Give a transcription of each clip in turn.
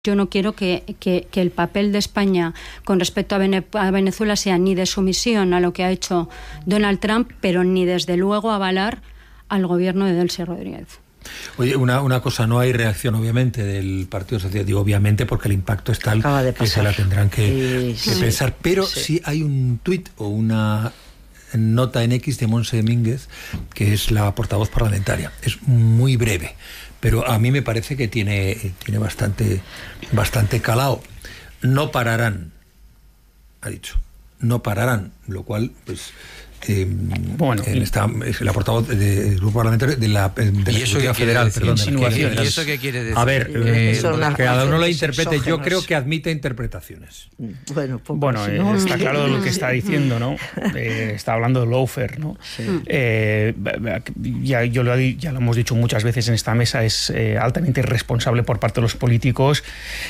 Yo no quiero que el papel de España con respecto a Venezuela sea ni de sumisión a lo que ha hecho Donald Trump, pero ni desde luego avalar al gobierno de Delcy Rodríguez. Oye, una cosa, no hay reacción obviamente del Partido Socialista, digo obviamente porque el impacto es tal que se la tendrán que pensar, pero sí hay un tuit o una nota en X de Montse Domínguez, que es la portavoz parlamentaria. Es muy breve, pero a mí me parece que tiene bastante calado. No pararán, ha dicho, no pararán, lo cual pues es la portavoz del grupo parlamentario de la Ejecutiva Federal. ¿Y eso qué quiere decir? A ver, que cada uno lo interprete. Yo creo que admite interpretaciones. Bueno, está claro lo que está diciendo, ¿no? Está hablando de lawfare, ¿no? Sí. Ya lo hemos dicho muchas veces en esta mesa, es altamente irresponsable por parte de los políticos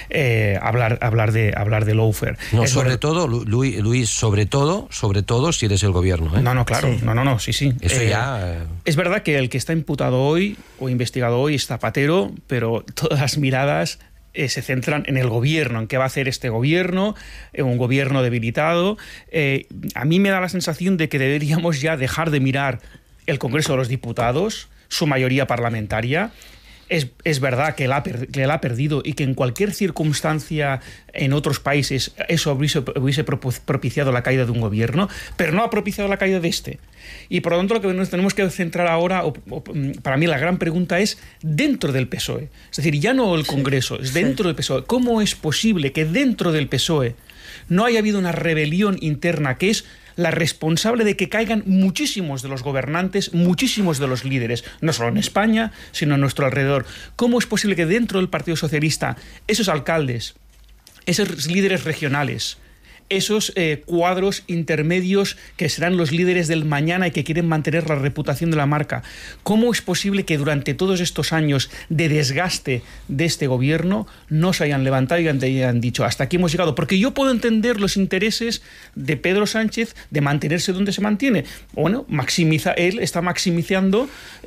hablar de lawfare. No, sobre todo, Luis, sobre todo si eres el gobierno, ¿eh? No, claro, sí. Sí. Eso ya... Es verdad que el que está imputado hoy o investigado hoy es Zapatero, pero todas las miradas se centran en el gobierno, en qué va a hacer este gobierno, un gobierno debilitado. A mí me da la sensación de que deberíamos ya dejar de mirar el Congreso de los Diputados, su mayoría parlamentaria. Es verdad que él ha perdido y que en cualquier circunstancia en otros países eso hubiese propiciado la caída de un gobierno, pero no ha propiciado la caída de este. Y por lo tanto lo que nos tenemos que centrar ahora, para mí la gran pregunta es dentro del PSOE. Es decir, ya no el Congreso, es dentro del PSOE. ¿Cómo es posible que dentro del PSOE no haya habido una rebelión interna que es la responsable de que caigan muchísimos de los gobernantes, muchísimos de los líderes, no solo en España, sino a nuestro alrededor? ¿Cómo es posible que dentro del Partido Socialista esos alcaldes, esos líderes regionales, esos cuadros intermedios que serán los líderes del mañana y que quieren mantener la reputación de la marca, cómo es posible que durante todos estos años de desgaste de este gobierno no se hayan levantado y hayan dicho hasta aquí hemos llegado? Porque yo puedo entender los intereses de Pedro Sánchez de mantenerse donde se mantiene. Bueno, él está maximizando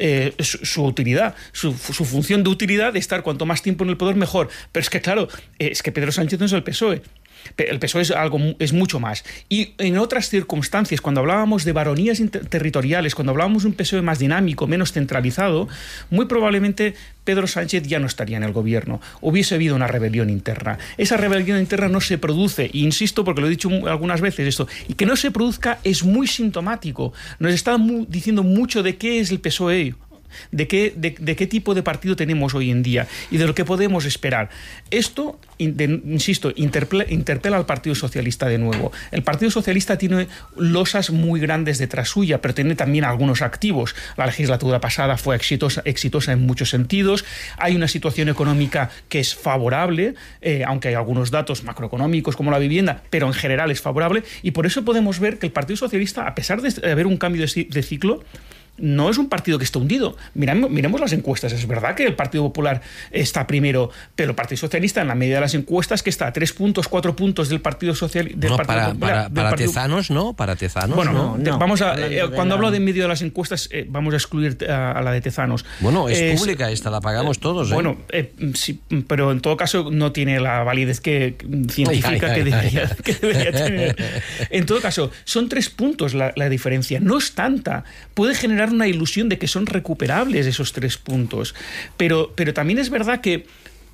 su utilidad, su función de utilidad de estar cuanto más tiempo en el poder mejor. Pero es que claro, es que Pedro Sánchez no es el PSOE. El PSOE es mucho más. Y en otras circunstancias, cuando hablábamos de baronías territoriales, cuando hablábamos de un PSOE más dinámico, menos centralizado, muy probablemente Pedro Sánchez ya no estaría en el gobierno. Hubiese habido una rebelión interna. Esa rebelión interna no se produce, e insisto porque lo he dicho algunas veces esto, y que no se produzca es muy sintomático. Nos está diciendo mucho de qué es el PSOE. De qué tipo de partido tenemos hoy en día y de lo que podemos esperar. Esto, insisto, interpela al Partido Socialista de nuevo. El Partido Socialista tiene losas muy grandes detrás suya, pero tiene también algunos activos. La legislatura pasada fue exitosa en muchos sentidos. Hay una situación económica que es favorable, aunque hay algunos datos macroeconómicos como la vivienda, pero en general es favorable, y por eso podemos ver que el Partido Socialista, a pesar de haber un cambio de ciclo, no es un partido que está hundido. Miremos las encuestas. Es verdad que el Partido Popular está primero, pero el Partido Socialista, en la medida de las encuestas, que está a 3 puntos, 4 puntos del Partido Socialista. No, para Tezanos, ¿no? Para Tezanos. Bueno, no. Vamos a. Cuando hablo de en medio de las encuestas, vamos a excluir a la de Tezanos. Bueno, es pública esta, la pagamos todos. Bueno, sí, pero en todo caso no tiene la validez científica que debería tener. En todo caso, son 3 puntos la diferencia. No es tanta. Puede generar una ilusión de que son recuperables esos 3 puntos. Pero también es verdad que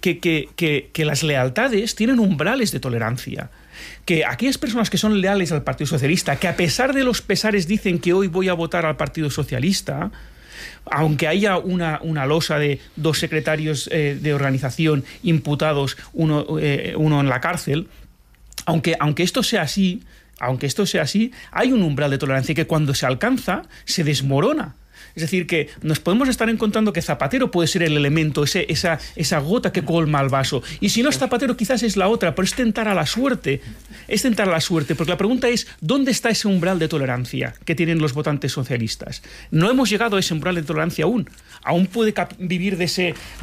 las lealtades tienen umbrales de tolerancia. Que aquellas personas que son leales al Partido Socialista, que a pesar de los pesares dicen que hoy voy a votar al Partido Socialista, aunque haya una losa de 2 secretarios de organización imputados, uno en la cárcel, aunque esto sea así, hay un umbral de tolerancia que cuando se alcanza se desmorona. Es decir, que nos podemos estar encontrando que Zapatero puede ser el elemento, esa gota que colma el vaso. Y si no es Zapatero, quizás es la otra, pero es tentar a la suerte. Porque la pregunta es, ¿dónde está ese umbral de tolerancia que tienen los votantes socialistas? No hemos llegado a ese umbral de tolerancia aún. Aún puede vivir de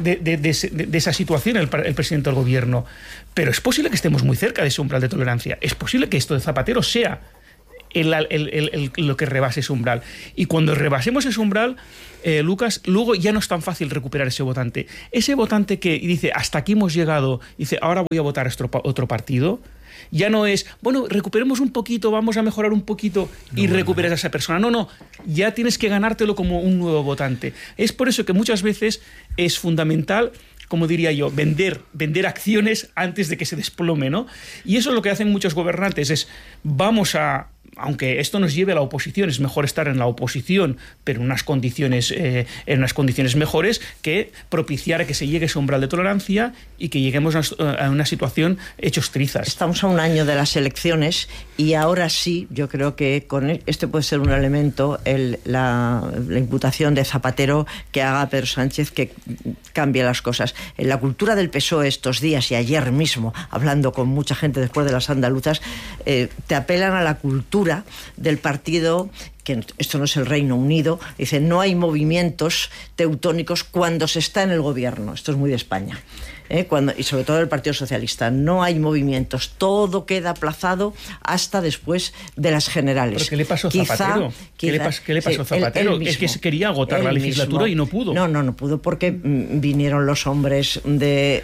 esa situación el presidente del gobierno. Pero es posible que estemos muy cerca de ese umbral de tolerancia. Es posible que esto de Zapatero sea lo que rebase ese umbral. Y cuando rebasemos ese umbral, Lucas, luego ya no es tan fácil recuperar ese votante. Ese votante que dice, hasta aquí hemos llegado, dice, ahora voy a votar a otro partido, ya no es, bueno, recuperemos un poquito, vamos a mejorar un poquito y recuperas a esa persona. No, ya tienes que ganártelo como un nuevo votante. Es por eso que muchas veces es fundamental, como diría yo, vender acciones antes de que se desplome, ¿no? Y eso es lo que hacen muchos gobernantes, es aunque esto nos lleve a la oposición, es mejor estar en la oposición, pero en unas condiciones mejores, que propiciar a que se llegue a ese umbral de tolerancia y que lleguemos a una situación hechos trizas. Estamos a un año de las elecciones y ahora sí, yo creo que este puede ser un elemento, la imputación de Zapatero que haga a Pedro Sánchez que cambie las cosas. En la cultura del PSOE estos días y ayer mismo, hablando con mucha gente después de las andaluzas, te apelan a la cultura del partido, que esto no es el Reino Unido, dice, no hay movimientos teutónicos cuando se está en el gobierno. Esto es muy de España. Y sobre todo el Partido Socialista, no hay movimientos, todo queda aplazado hasta después de las generales. ¿Pero qué le pasó a Zapatero? ¿Qué le pasó a Zapatero? Él mismo, es que se quería agotar la legislatura mismo, y no pudo. No pudo porque vinieron los hombres de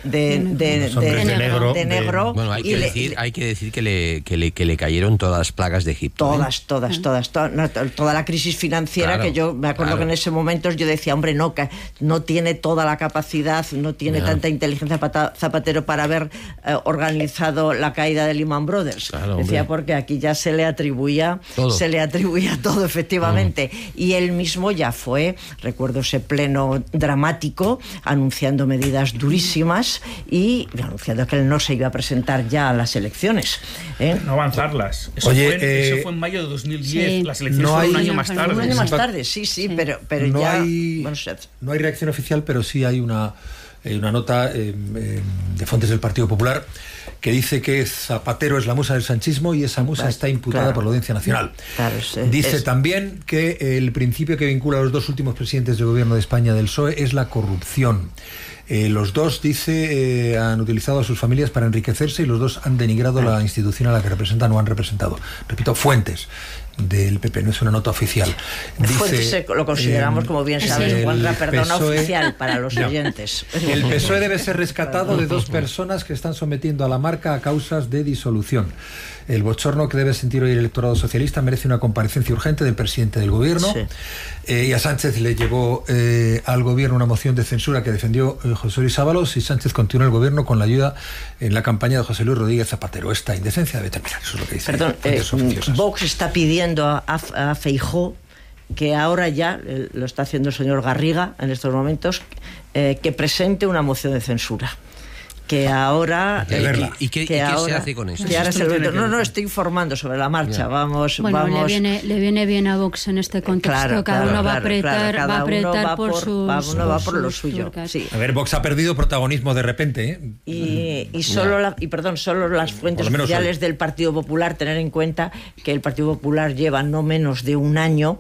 negro. Bueno, hay que decir que le cayeron todas las plagas de Egipto. Toda la crisis financiera, que yo me acuerdo que en ese momento yo decía, hombre, no tiene toda la capacidad, no tiene tanta inteligencia Zapatero para haber organizado la caída de Lehman Brothers. Claro, decía, porque aquí ya se le atribuía todo, efectivamente. Y él mismo ya fue, recuerdo ese pleno dramático, anunciando medidas durísimas y anunciando que él no se iba a presentar ya a las elecciones. No avanzarlas. Eso fue en mayo de 2010. Sí. Las elecciones fueron un año más tarde. Un año más tarde, sí. Pero no ya... No hay reacción oficial, pero sí hay una nota de fuentes del Partido Popular que dice que Zapatero es la musa del sanchismo y esa musa está imputada por la Audiencia Nacional. Dice también que el principio que vincula a los dos últimos presidentes del gobierno de España del PSOE es la corrupción. Los dos, dice, han utilizado a sus familias para enriquecerse y los dos han denigrado la institución a la que representan o han representado. Repito, fuentes del PP, no es una nota oficial. Fuentes lo consideramos, como bien sabes, oficial para los oyentes. El PSOE debe ser rescatado de dos personas que están sometiendo a la marca a causas de disolución. El bochorno que debe sentir hoy el electorado socialista merece una comparecencia urgente del presidente del gobierno. Y a Sánchez le llevó al gobierno una moción de censura que defendió José Luis Ábalos, y Sánchez continuó el gobierno con la ayuda en la campaña de José Luis Rodríguez Zapatero. Esta indecencia debe terminar, eso es lo que dice. Perdón, Vox está pidiendo a Feijóo, que ahora ya lo está haciendo el señor Garriga en estos momentos, que presente una moción de censura. Que ahora... ¿Y qué se hace con eso? No, estoy informando sobre la marcha. Vamos. Le viene bien a Vox en este contexto. Cada uno va a apretar por su... Cada uno va por lo suyo. Sí. A ver, Vox ha perdido protagonismo de repente. Solo las fuentes oficiales del Partido Popular, tener en cuenta que el Partido Popular lleva no menos de un año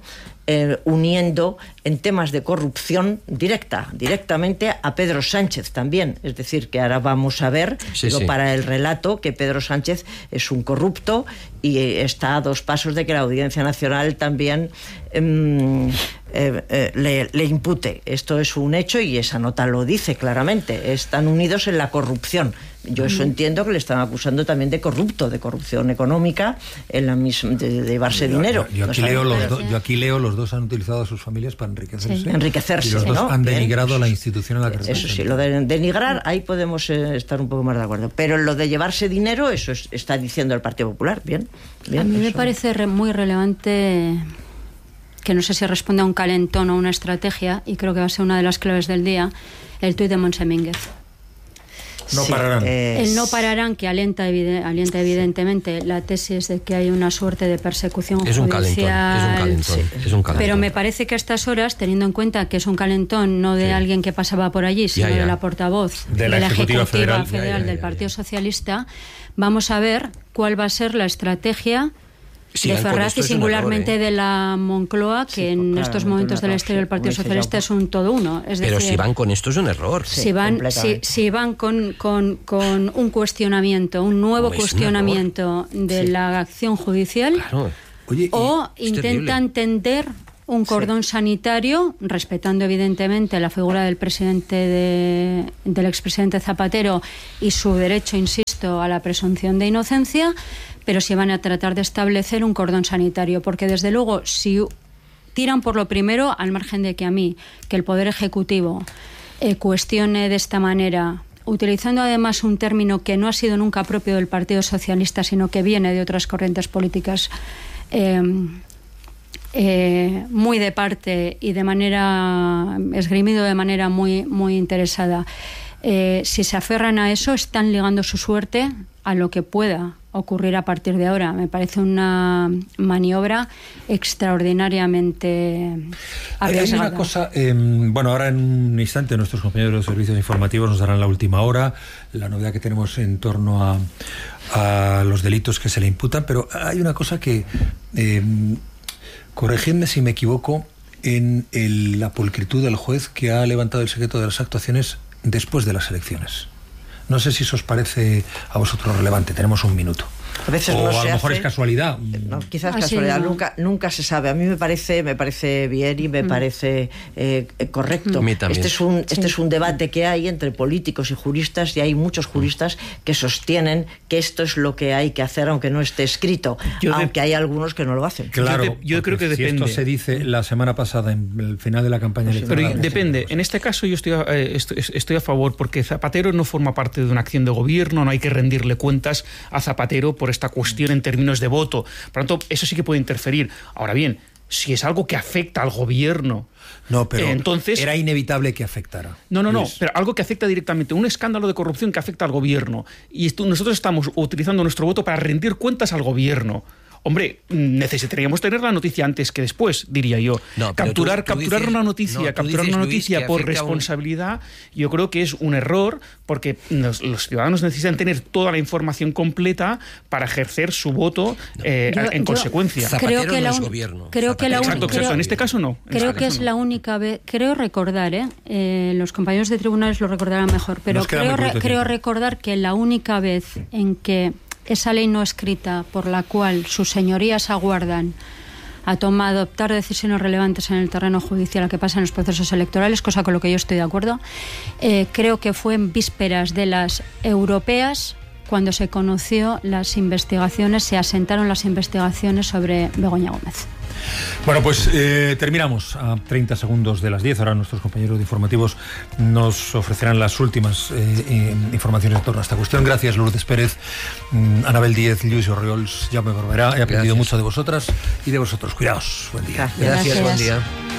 uniendo en temas de corrupción directamente a Pedro Sánchez también. Es decir, que ahora vamos a ver, para el relato, que Pedro Sánchez es un corrupto y está a 2 pasos de que la Audiencia Nacional también le impute. Esto es un hecho y esa nota lo dice claramente. Están unidos en la corrupción. Yo eso entiendo que le están acusando también de corrupción económica, en la misma, de llevarse dinero. Yo aquí leo los dos han utilizado a sus familias para enriquecerse. Y los dos han denigrado la institución en la que representan. Eso sí, lo de denigrar, ahí podemos estar un poco más de acuerdo. Pero lo de llevarse dinero, eso está diciendo el Partido Popular. Bien, a mí me parece muy relevante, que no sé si responde a un calentón o una estrategia, y creo que va a ser una de las claves del día, el tuit de Montse Mínguez. No pararán. El no pararán, que alienta evidentemente la tesis de que hay una suerte de persecución judicial. Es un calentón. Pero me parece que a estas horas, teniendo en cuenta que es un calentón no de alguien que pasaba por allí, sino de la portavoz de la Ejecutiva Federal del Partido Socialista, vamos a ver cuál va a ser la estrategia de Ferraz y singularmente de la Moncloa, que en estos momentos de la historia del Partido Socialista es un todo uno. Pero si van con esto es un error. Si van con un cuestionamiento, un nuevo cuestionamiento de la acción judicial, Oye, o intentan tender un cordón sanitario, respetando evidentemente la figura del del expresidente Zapatero y su derecho, insisto, a la presunción de inocencia, pero si van a tratar de establecer un cordón sanitario, porque desde luego si tiran por lo primero, al margen de que que el Poder Ejecutivo cuestione de esta manera, utilizando además un término que no ha sido nunca propio del Partido Socialista, sino que viene de otras corrientes políticas, muy de parte y de manera esgrimido de manera muy, muy interesada. Si se aferran a eso, están ligando su suerte a lo que pueda ocurrir a partir de ahora. Me parece una maniobra extraordinariamente arriesgada. Hay una cosa, bueno, ahora en un instante nuestros compañeros de los servicios informativos nos darán la última hora, la novedad que tenemos en torno a los delitos que se le imputan, pero hay una cosa que, corregidme si me equivoco, en la pulcritud del juez que ha levantado el secreto de las actuaciones después de las elecciones. No sé si eso os parece a vosotros relevante. Tenemos un minuto. A veces o no a lo mejor es casualidad. No, quizás casualidad, no. Nunca se sabe. A mí me parece bien y me parece correcto. Este es un debate que hay entre políticos y juristas, y hay muchos juristas que sostienen que esto es lo que hay que hacer, aunque no esté escrito, aunque hay algunos que no lo hacen. Claro, yo creo que depende. Si esto se dice la semana pasada en el final de la campaña electoral. Pero depende. En este caso yo estoy a favor, porque Zapatero no forma parte de una acción de gobierno, no hay que rendirle cuentas a Zapatero por esta cuestión en términos de voto. Por lo tanto, eso sí que puede interferir. Ahora bien, si es algo que afecta al gobierno... No, pero entonces, era inevitable que afectara. No, pero algo que afecta directamente, un escándalo de corrupción que afecta al gobierno, y nosotros estamos utilizando nuestro voto para rendir cuentas al gobierno. Hombre, necesitaríamos tener la noticia antes que después, diría yo. No, capturar dices, una noticia por responsabilidad, yo creo que es un error, porque los ciudadanos necesitan tener toda la información completa para ejercer su voto en consecuencia. Zapatero no es gobierno. Exacto, en este caso no. Creo que es la única vez, creo recordar, los compañeros de tribunales lo recordarán mejor, pero creo recordar que la única vez en que esa ley no escrita por la cual sus señorías aguardan a adoptar decisiones relevantes en el terreno judicial a que pasa en los procesos electorales, cosa con lo que yo estoy de acuerdo, creo que fue en vísperas de las europeas cuando se conoció se asentaron las investigaciones sobre Begoña Gómez. Bueno, pues terminamos a 30 segundos de las 10. Ahora nuestros compañeros de informativos nos ofrecerán las últimas informaciones en torno a esta cuestión. Gracias, Lourdes Pérez, Anabel Díez, Lluís Orriols, Jaume Barberá. He aprendido mucho de vosotras y de vosotros. Cuidaos. Buen día. Gracias, buen día.